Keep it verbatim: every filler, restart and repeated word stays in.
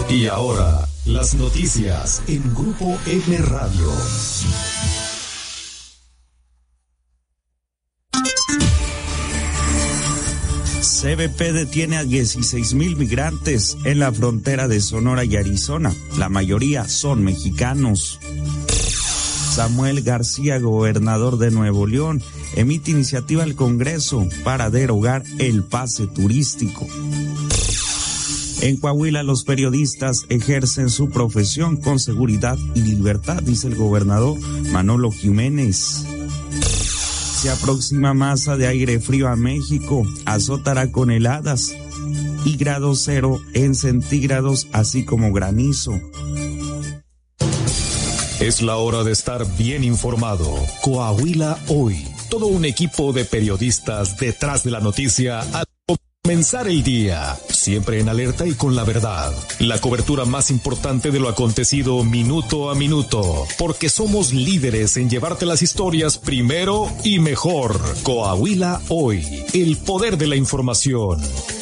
Y ahora, las noticias en Grupo M Radio. C B P detiene a dieciséis mil migrantes en la frontera de Sonora y Arizona. La mayoría son mexicanos. Samuel García, gobernador de Nuevo León, emite iniciativa al Congreso para derogar el pase turístico. En Coahuila, los periodistas ejercen su profesión con seguridad y libertad, dice el gobernador Manolo Jiménez. Se aproxima masa de aire frío a México, azotará con heladas y grado cero en centígrados, así como granizo. Es la hora de estar bien informado. Coahuila Hoy. Todo un equipo de periodistas detrás de la noticia al comenzar el día, siempre en alerta y con la verdad. La cobertura más importante de lo acontecido minuto a minuto, porque somos líderes en llevarte las historias primero y mejor. Coahuila Hoy, el poder de la información.